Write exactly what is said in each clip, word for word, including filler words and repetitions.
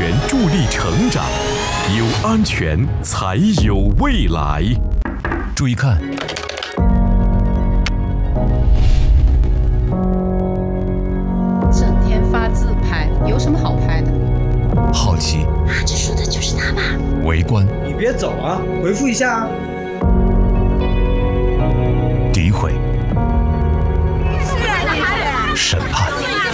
全助力成长，有安全才有未来。注意看， 整天发自拍，有什么好拍的？ 好奇， 啊，这说的就是他吧？ 围观， 你别走啊，回复一下啊。 诋毁，审判，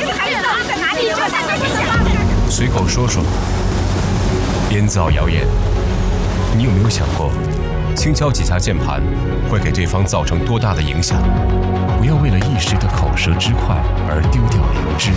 随口说说，编造谣言。你有没有想过，轻敲几下键盘会给对方造成多大的影响？不要为了一时的口舌之快而丢掉良知。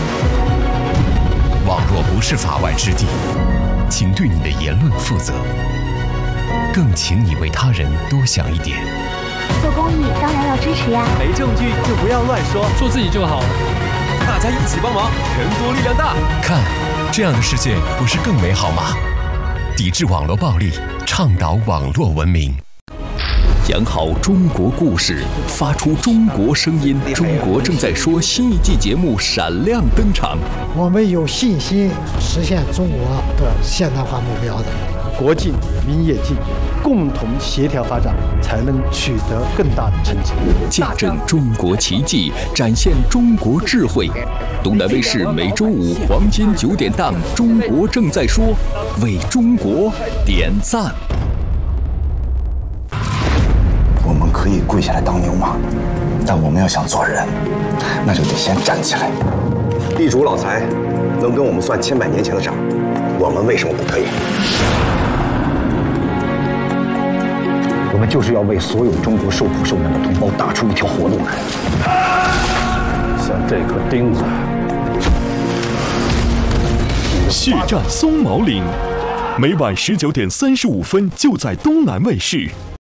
网络不是法外之地，请对你的言论负责，更请你为他人多想一点。 做公益当然要支持呀， 没证据就不要乱说， 做自己就好了。 大家一起帮忙，人多力量大。 看，这样的世界不是更美好吗？抵制网络暴力，倡导网络文明。 讲好中国故事，发出中国声音。中国正在说新一季节目闪亮登场。 我们有信心实现中国的现代化目标的。 国进民也进，共同协调发展，才能取得更大的成绩。 见证中国奇迹，展现中国智慧。东南卫视每周五黄金九点档《中国正在说》，为中国点赞。 我们可以跪下来当牛马，但我们要想做人，那就得先站起来。 地主老财能跟我们算千百年前的账，我们为什么不可以？我们就是要为所有中国受苦受难的同胞打出一条活路来。 像这颗钉子。 血战松毛岭，每晚十九点三十五分就在东南卫视。